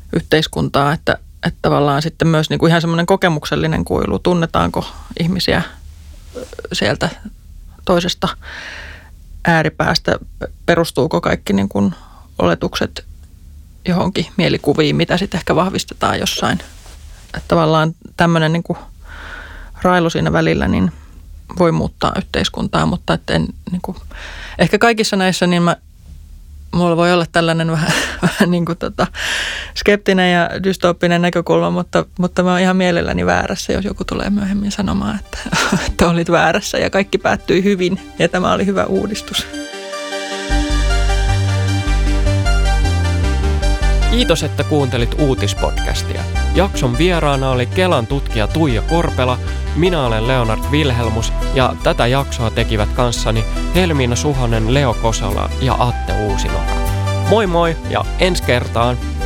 yhteiskuntaa, että tavallaan sitten myös niin kuin ihan semmoinen kokemuksellinen kuilu, tunnetaanko ihmisiä sieltä toisesta ääripäästä, perustuuko kaikki niin kuin oletukset johonkin mielikuviin, mitä sitten ehkä vahvistetaan jossain. Että tavallaan tämmöinen niin kuin railu siinä välillä niin voi muuttaa yhteiskuntaa, mutta että niin kuin, ehkä kaikissa näissä niin mulla voi olla tällainen vähän niin kuin skeptinen ja dystooppinen näkökulma, mutta mä oon ihan mielelläni väärässä, jos joku tulee myöhemmin sanomaan, että olit väärässä ja kaikki päättyi hyvin ja tämä oli hyvä uudistus. Kiitos, että kuuntelit uutispodcastia. Jakson vieraana oli Kelan tutkija Tuija Korpela, minä olen Leonard Vilhelmus ja tätä jaksoa tekivät kanssani Helmiina Suhonen, Leo Kosola ja Atte Uusinoka. Moi moi ja ensi kertaan!